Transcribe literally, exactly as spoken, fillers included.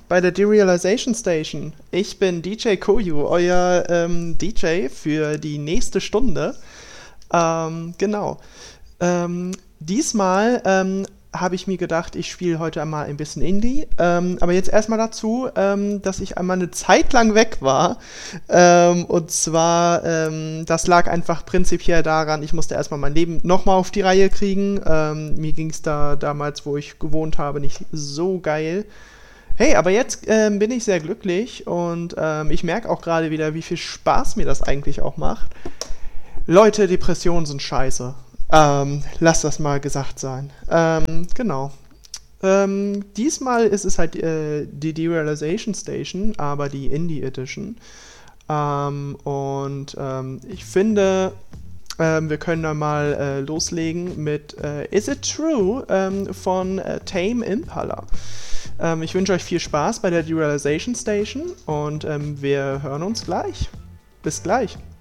bei der Derealization Station. Ich bin D J Koyu, euer ähm, D J für die nächste Stunde. Ähm, genau. Ähm, diesmal ähm, habe ich mir gedacht, ich spiele heute einmal ein bisschen Indie. Ähm, aber jetzt erstmal dazu, ähm, dass ich einmal eine Zeit lang weg war. Ähm, und zwar, ähm, das lag einfach prinzipiell daran, ich musste erstmal mein Leben nochmal auf die Reihe kriegen. Ähm, mir ging es da damals, wo ich gewohnt habe, nicht so geil. Hey, aber jetzt ähm, bin ich sehr glücklich und ähm, ich merke auch gerade wieder, wie viel Spaß mir das eigentlich auch macht. Leute, Depressionen sind scheiße. Ähm, lass das mal gesagt sein. Ähm, genau. Ähm, diesmal ist es halt äh, die Derealization Station, aber die Indie Edition. Ähm, und ähm, ich finde, ähm, wir können dann mal äh, loslegen mit äh, Is It True ähm, von äh, Tame Impala. Ähm, ich wünsche euch viel Spaß bei der Derealization Station und ähm, wir hören uns gleich. Bis gleich.